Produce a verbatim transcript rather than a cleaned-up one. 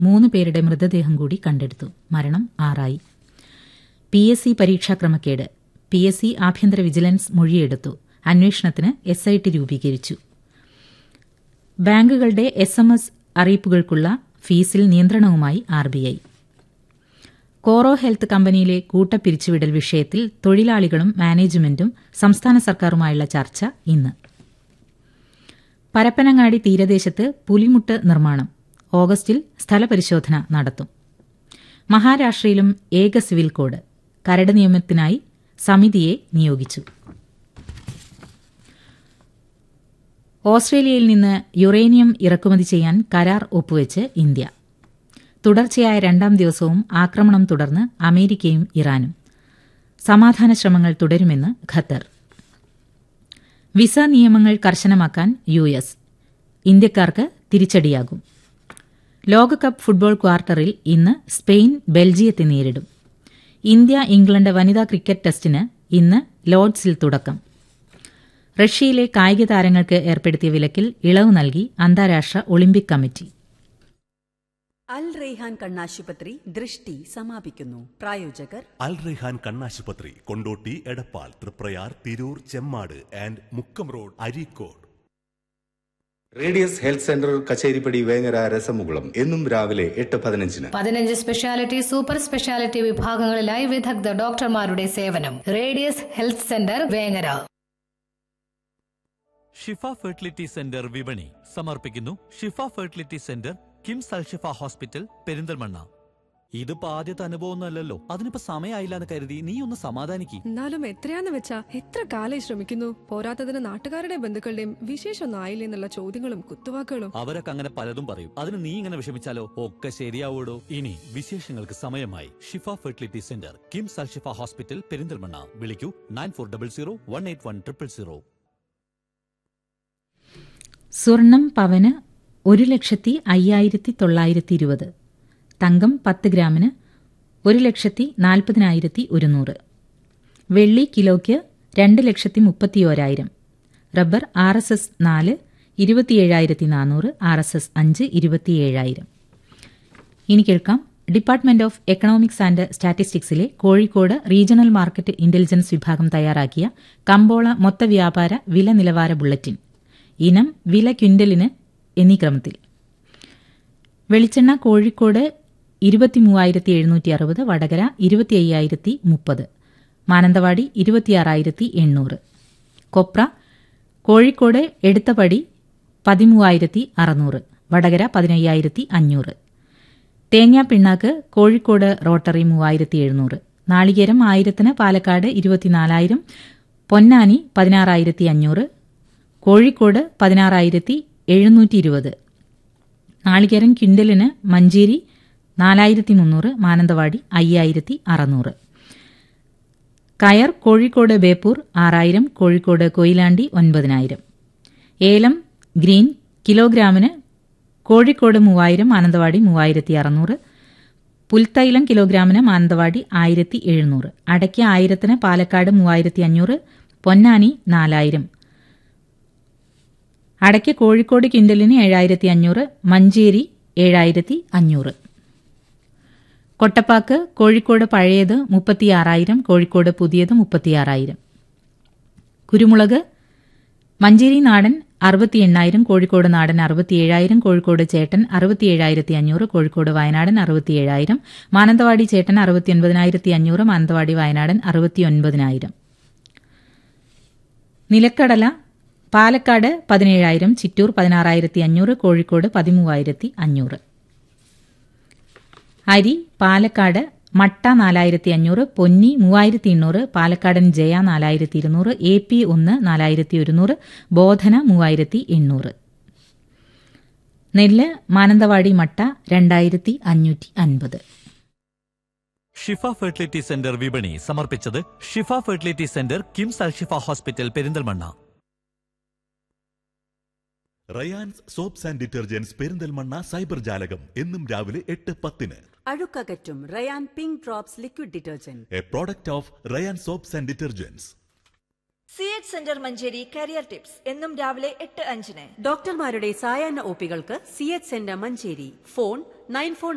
മൂന്ന് പേരുടെ മൃതദേഹം കൂടി കണ്ടെടുത്തു. മരണം ആറായി. P S C പരീക്ഷാക്രമക്കേട്. P S C ആഭ്യന്തര വിജിലൻസ് മൊഴിയെടുത്തു. അന്വേഷണത്തിന് എസ് ഐ ടി രൂപീകരിച്ചു. ബാങ്കുകളുടെ എസ് എം എസ് അറിയിപ്പുകൾക്കുള്ള ഫീസിൽ നിയന്ത്രണവുമായി ആർ ബി ഐ. കോറോ ഹെൽത്ത് കമ്പനിയിലെ കൂട്ടപ്പിരിച്ചുവിടൽ വിഷയത്തിൽ തൊഴിലാളികളും മാനേജ്മെന്റും സംസ്ഥാന സർക്കാരുമായുള്ള ചർച്ച ഇന്ന്. പരപ്പനങ്ങാടി തീരദേശത്ത് പുലിമുട്ട് നിർമ്മാണം. ഓഗസ്റ്റിൽ സ്ഥലപരിശോധന നടത്തും. മഹാരാഷ്ട്രയിലും ഏക സിവിൽ കോഡ്. കരട് നിയമത്തിനായി സമിതിയെ നിയോഗിച്ചു. ഓസ്ട്രേലിയയിൽ നിന്ന് യുറേനിയം ഇറക്കുമതി ചെയ്യാൻ കരാർ ഒപ്പുവെച്ച് ഇന്ത്യ. തുടർച്ചയായ രണ്ടാം ദിവസവും ആക്രമണം തുടർന്ന് അമേരിക്കയും ഇറാനും. സമാധാന ശ്രമങ്ങൾ തുടരുമെന്ന് ഖത്തർ. വിസ നിയമങ്ങൾ കർശനമാക്കാൻ യു എസ്. ഇന്ത്യക്കാർക്ക് തിരിച്ചടിയാകും. ലോകകപ്പ് ഫുട്ബോൾ ക്വാർട്ടറിൽ ഇന്ന് സ്പെയിൻ ബെൽജിയത്തെ നേരിടും. ഇന്ത്യ ഇംഗ്ലണ്ട് വനിതാ ക്രിക്കറ്റ് ടെസ്റ്റിന് ഇന്ന് ലോർഡ്സിൽ തുടക്കം. റഷ്യയിലെ കായിക താരങ്ങൾക്ക് ഏർപ്പെടുത്തിയ വിലക്കിൽ ഇളവ് നൽകി അന്താരാഷ്ട്ര ഒളിമ്പിക് കമ്മിറ്റി. അൽ റെയ്ഹാൻ കണ്ണാശുപത്രി ദൃഷ്ടി സമാപിക്കുന്നു. പ്രായോജകർ അൽ റെയ്ഹാൻ കണ്ണാശുപത്രി, Kondotty, Edappal, Triprayar, Tirur, Chemmad and Mukkam road, Areekode. Radius health centre Kacheripadi Vengara രസമുകുളം എന്നും രാവിലെ എട്ട് പതിനഞ്ചിന്. പതിനഞ്ച് സ്പെഷ്യാലിറ്റി സൂപ്പർ സ്പെഷ്യാലിറ്റി വിഭാഗങ്ങളിലായി വിദഗ്ധ ഡോക്ടർമാരുടെ സേവനം. Radius health centre Vengara. ഷിഫ ഫെർട്ടിലിറ്റി സെന്റർ വിപണി സമർപ്പിക്കുന്നു. ഷിഫ fertility centre, KIMS Alshifa hospital, Perinthalmanna. ഇതിപ്പോ ആദ്യത്തെ അനുഭവമൊന്നുമല്ലല്ലോ. അതിനിപ്പോ സമയമായില്ല എന്ന് കരുതി നീ ഒന്ന് സമാധാനിക്ക്. എന്നാലും എത്രയാന്ന് വെച്ചാ എത്ര കാലായി ശ്രമിക്കുന്നു. പോരാത്തതിന് നാട്ടുകാരുടെയും ബന്ധുക്കളുടെയും വിശേഷമൊന്നും ആയില്ലേ എന്നുള്ള ചോദ്യങ്ങളും കുത്തുവാക്കുകളും. അവരൊക്കെ അങ്ങനെ പലതും പറയും. അതിന് നീ ഇങ്ങനെ വിഷമിച്ചാലോ? ഒക്കെ ശരിയാവൂടോ. ഇനി വിശേഷങ്ങൾക്ക് സമയമായി. ഷിഫ fertility centre, KIMS Alshifa hospital, Perinthalmanna. വിളിക്കൂ nine four double zero one eight one triple zero. സ്വർണം പവന് ഒരു ലക്ഷത്തി അയ്യായിരത്തി തൊള്ളായിരത്തി ഇരുപത്. തങ്കം പത്ത് ഗ്രാമിന് ഒരു ലക്ഷത്തി നാൽപ്പതിനായിരത്തി ഒരുന്നൂറ്. വെള്ളി കിലോയ്ക്ക് രണ്ട് ലക്ഷത്തി മുപ്പത്തിയോരായിരം. റബ്ബർ ആർ എസ് എസ് നാല് ഇരുപത്തിയേഴായിരത്തി നാനൂറ്. ആർ എസ് എസ് അഞ്ച് ഇരുപത്തിയേഴായിരം. ഇനി കേൾക്കാം department of economics and സ്റ്റാറ്റിസ്റ്റിക്സിലെ Kozhikode regional market intelligence വിഭാഗം തയ്യാറാക്കിയ കമ്പോള മൊത്ത വ്യാപാര വില നിലവാര ബുള്ളറ്റിൻ. ഇനം, വില, ക്വിന്റലിന് എന്നീ ക്രമത്തിൽ. വെളിച്ചെണ്ണ കോഴിക്കോട് ഇരുപത്തിമൂവായിരത്തി എഴുന്നൂറ്റി അറുപത്, വടകര ഇരുപത്തി അയ്യായിരത്തി മുപ്പത്, മാനന്തവാടി ഇരുപത്തിയാറായിരത്തി എണ്ണൂറ്. കൊപ്ര കോഴിക്കോട് എടുത്തപടി പതിമൂവായിരത്തി അറുന്നൂറ്, വടകര പതിനയ്യായിരത്തി അഞ്ഞൂറ്. തേങ്ങാ പിണ്ണാക്ക് കോഴിക്കോട് റോട്ടറി മൂവായിരത്തി എഴുന്നൂറ്. നാളികേരം ആയിരത്തിന് പാലക്കാട് ഇരുപത്തിനാലായിരം, പൊന്നാനി പതിനാറായിരത്തി അഞ്ഞൂറ്, കോഴിക്കോട് പതിനാറായിരത്തി എഴുന്നൂറ്റി ഇരുപത്. നാളികേരം ക്വിന്റലിന് മഞ്ചേരി നാലായിരത്തി മുന്നൂറ്, മാനന്തവാടി അയ്യായിരത്തി അറുന്നൂറ്. കയർ കോഴിക്കോട് ബേപ്പൂർ ആറായിരം, കോഴിക്കോട് കൊയിലാണ്ടി ഒൻപതിനായിരം. ഏലം ഗ്രീൻ കിലോഗ്രാമിന് കോഴിക്കോട് മൂവായിരം, മാനന്തവാടി മൂവായിരത്തി അറുന്നൂറ്. പുൽത്തൈലം കിലോഗ്രാമിന് മാനന്തവാടി ആയിരത്തി എഴുന്നൂറ്. അടയ്ക്ക ആയിരത്തിന് പാലക്കാട് മൂവായിരത്തി അഞ്ഞൂറ്, പൊന്നാനി നാലായിരം. അടയ്ക്ക കോഴിക്കോട് ക്വിന്റലിന് ഏഴായിരത്തി അഞ്ഞൂറ്, മഞ്ചേരി ഏഴായിരത്തി അഞ്ഞൂറ്. കൊട്ടപ്പാക്ക് കോഴിക്കോട് പഴയത് മുപ്പത്തിയാറായിരം, കോഴിക്കോട് പുതിയത് മുപ്പത്തിയാറായിരം. കുരുമുളക് മഞ്ചേരി നാടൻ അറുപത്തി എണ്ണായിരം, കോഴിക്കോട് നാടൻ അറുപത്തിയേഴായിരം, കോഴിക്കോട് ചേട്ടൻ അറുപത്തിയേഴായിരത്തി അഞ്ഞൂറ്, കോഴിക്കോട് വയനാടൻ അറുപത്തിയേഴായിരം, മാനന്തവാടി ചേട്ടൻ അറുപത്തിയൊൻപതിനായിരത്തി അഞ്ഞൂറ്, മാനന്തവാടി വയനാടൻ അറുപത്തിയൊൻപതിനായിരം. നിലക്കടല പാലക്കാട് പതിനേഴായിരം, ചിറ്റൂർ പതിനാറായിരത്തി അഞ്ഞൂറ്, കോഴിക്കോട് പതിമൂവായിരത്തി അഞ്ഞൂറ്. അരി പാലക്കാട് മട്ട നാലായിരത്തി അഞ്ഞൂറ്, പൊന്നി മൂവായിരത്തി എണ്ണൂറ്, പാലക്കാടൻ ജയ നാലായിരത്തി ഇരുന്നൂറ്, എ പി ഒന്ന് നാലായിരത്തി ഒരുന്നൂറ്, ബോധന മൂവായിരത്തി എണ്ണൂറ്. നെല്ല് മാനന്തവാടി മട്ട രണ്ടായിരത്തി അഞ്ഞൂറ്റി അൻപത്. ഷിഫ ഫെർട്ടിലിറ്റി സെന്റർ വിപണി സമർപ്പിച്ചത് ഷിഫ fertility centre, KIMS Alshifa hospital, Perinthalmanna. Rayan's soaps and detergents, Perinthalmanna cyber ജാലകം എന്നും രാവിലെ എട്ട് പത്തിന്. അഴുക്കകറ്റും Ryan pink drops liquid detergent, A product of Ryan soaps and detergents. C H centre Manjeri career tips എന്നും രാവിലെ എട്ട് അഞ്ചിന്. ഡോക്ടർമാരുടെ സായാഹ്ന ഒപികൾക്ക് C H centre Manjeri. Phone nine four